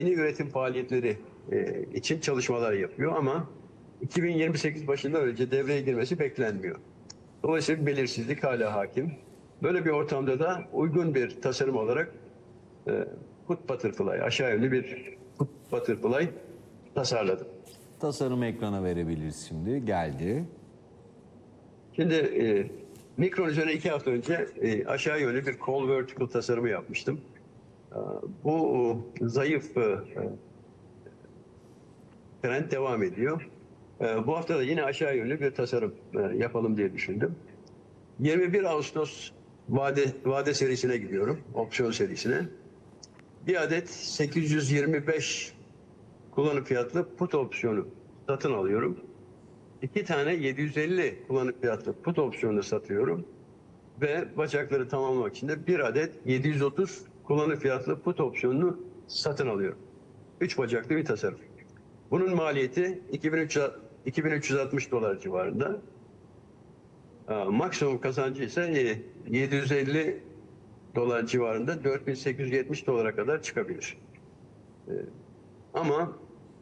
yeni üretim faaliyetleri için çalışmalar yapıyor ama 2028 başından önce devreye girmesi beklenmiyor. Dolayısıyla bir belirsizlik hala hakim. Böyle bir ortamda da uygun bir tasarım olarak foot butterfly, aşağı yönlü bir foot butterfly tasarladım. Tasarımı ekrana verebiliriz şimdi. Geldi. Şimdi Micron üzerine 2 hafta önce aşağı yönlü bir call vertical tasarımı yapmıştım. Bu zayıf trend devam ediyor. Bu hafta da yine aşağı yönlü bir tasarım yapalım diye düşündüm. 21 Ağustos vade serisine gidiyorum, opsiyon serisine. Bir adet 825 kullanım fiyatlı put opsiyonu satın alıyorum. 2 tane 750 kullanım fiyatlı put opsiyonu satıyorum. Ve bacakları tamamlamak için de bir adet 730 kullanım fiyatlı put opsiyonunu satın alıyorum. 3 bacaklı bir tasarım. Bunun maliyeti 2360 dolar civarında. Maksimum kazancı ise 750 dolar civarında 4870 dolara kadar çıkabilir. Ama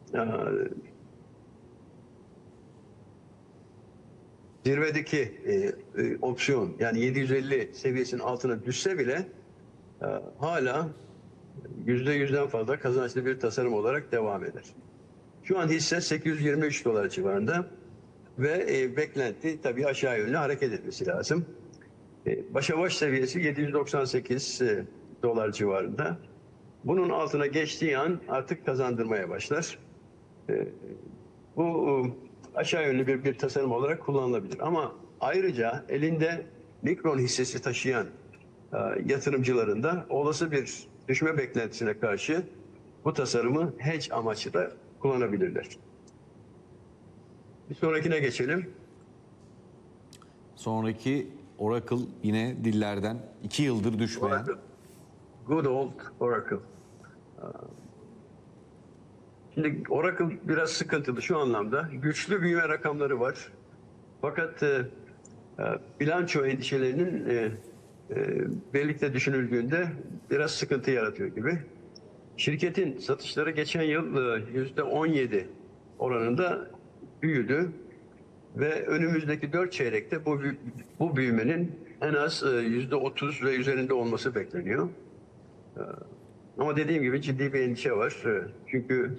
zirvedeki opsiyon yani 750 seviyesinin altına düşse bile hala %100'den fazla kazançlı bir tasarım olarak devam eder. Şu an hisse 823 dolar civarında ve beklenti tabii aşağı yönlü hareket etmesi lazım. Başa baş seviyesi 798 dolar civarında. Bunun altına geçtiği an artık kazandırmaya başlar. Bu aşağı yönlü bir tasarım olarak kullanılabilir. Ama ayrıca elinde Micron hissesi taşıyan yatırımcıların da olası bir düşme beklentisine karşı bu tasarımı hedge amaçlı da kullanabilirler. Bir sonrakine geçelim. Sonraki Oracle yine dillerden 2 yıldır düşmeyen. Oracle. Good old Oracle. Şimdi Oracle biraz sıkıntılı şu anlamda. Güçlü büyüme rakamları var. Fakat bilanço endişelerinin birlikte düşünüldüğünde biraz sıkıntı yaratıyor gibi. Şirketin satışları geçen yıl %17 oranında büyüdü ve önümüzdeki 4 çeyrekte bu büyümenin en az %30 ve üzerinde olması bekleniyor. Ama dediğim gibi ciddi bir endişe var. Çünkü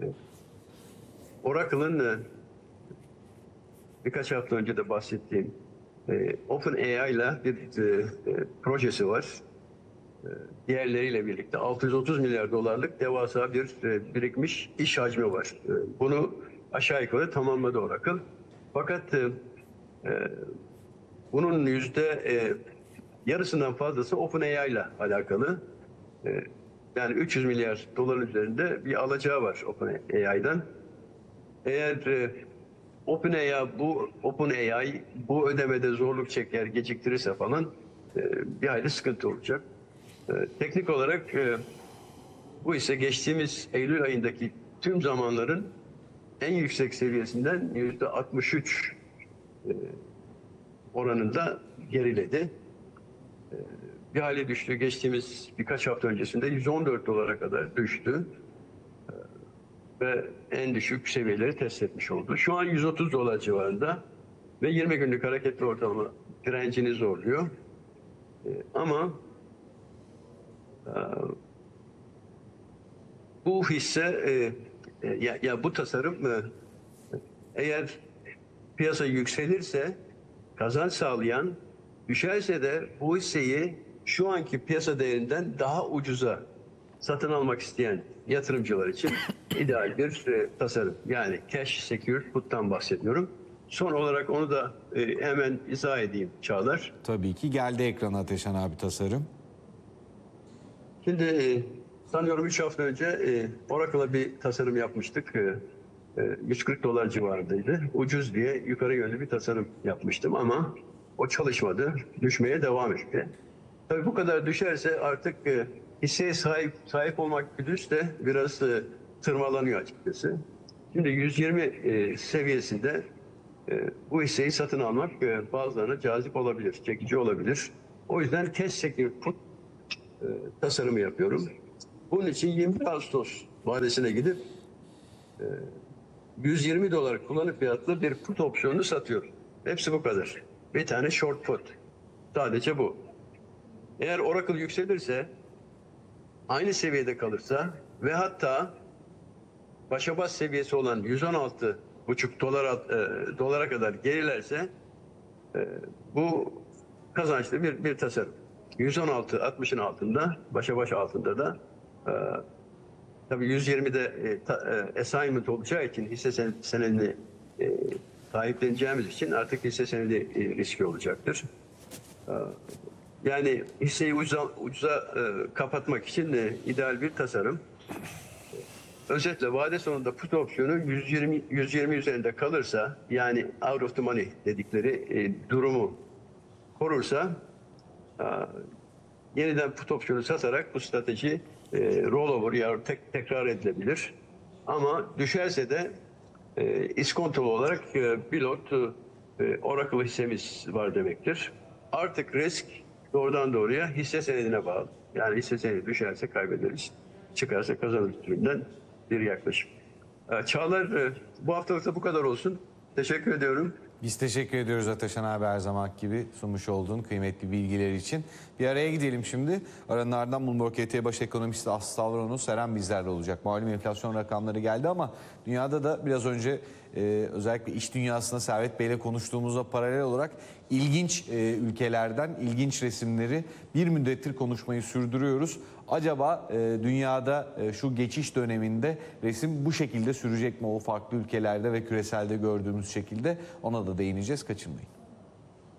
Oracle'ın birkaç hafta önce de bahsettiğim OpenAI ile bir projesi var. Diğerleriyle birlikte 630 milyar dolarlık devasa bir birikmiş iş hacmi var. Bunu aşağı yukarı tamamladı Oracle. Fakat bunun yarısından fazlası OpenAI ile alakalı. Yani 300 milyar doların üzerinde bir alacağı var OpenAI'dan. Eğer OpenAI bu ödemede zorluk çeker, geciktirirse falan bir hayli sıkıntı olacak. Teknik olarak bu ise geçtiğimiz Eylül ayındaki tüm zamanların en yüksek seviyesinden %63 oranında geriledi. Bir hale düştü. Geçtiğimiz birkaç hafta öncesinde 114 dolara kadar düştü. Ve en düşük seviyeleri test etmiş oldu. Şu an 130 dolar civarında ve 20 günlük hareketli ortalama direncini zorluyor. Ama bu hisse bu tasarım eğer piyasa yükselirse kazanç sağlayan, düşerse de bu hisseyi şu anki piyasa değerinden daha ucuza satın almak isteyen yatırımcılar için ideal bir tasarım. Yani cash secured put'tan bahsediyorum. Son olarak onu da hemen izah edeyim Çağlar. Tabii ki geldi ekrana Ateşen abi tasarım. Şimdi sanıyorum 3 hafta önce Oracle'a bir tasarım yapmıştık. 140 dolar civarındaydı. Ucuz diye yukarı yönlü bir tasarım yapmıştım ama o çalışmadı. Düşmeye devam etti. Tabii bu kadar düşerse artık hisseye sahip olmak güdüs de biraz tırmalanıyor açıkçası. Şimdi 120 seviyesinde bu hisseyi satın almak bazılarına cazip olabilir, çekici olabilir. O yüzden cash secured put tasarımı yapıyorum. Bunun için 20 Ağustos vadesine gidip 120 dolar kullanım fiyatlı bir put opsiyonunu satıyor. Hepsi bu kadar. Bir tane short put. Sadece bu. Eğer Oracle yükselirse, aynı seviyede kalırsa ve hatta başa baş seviyesi olan 116,5 dolara kadar gerilerse bu kazançlı bir tasarım. 116.60'ın altında, başa baş altında da tabii 120'de assignment olacağı için hisse senedini sahipleneceğimiz için artık hisse senedi riski olacaktır. Yani hisseyi ucuza kapatmak için ideal bir tasarım. Özetle vade sonunda put opsiyonu 120 üzerinde kalırsa, yani out of the money dedikleri durumu korursa, yeniden put opsiyonu satarak bu strateji rollover ya tekrar edilebilir. Ama düşerse de iskontolu olarak bir lot Oracle hissemiz var demektir. Artık risk doğrudan doğruya hisse senedine bağlı. Yani hisse senedi düşerse kaybederiz, çıkarsa kazanırız türünden bir yaklaşım. Çağlar, bu haftalıkta bu kadar olsun. Teşekkür ediyorum. Biz teşekkür ediyoruz Ataşan abi, her zaman gibi sunmuş olduğun kıymetli bilgiler için. Bir araya gidelim şimdi. Aranın ardından Bloomberg ET Baş Ekonomisti Aslı Stavronus Seren bizlerle olacak. Malum enflasyon rakamları geldi ama dünyada da biraz önce özellikle iş dünyasında Servet Bey'le konuştuğumuzda paralel olarak ilginç ülkelerden ilginç resimleri bir müddettir konuşmayı sürdürüyoruz. Acaba dünyada şu geçiş döneminde resim bu şekilde sürecek mi, o farklı ülkelerde ve küreselde gördüğümüz şekilde? Ona da değineceğiz, kaçırmayın.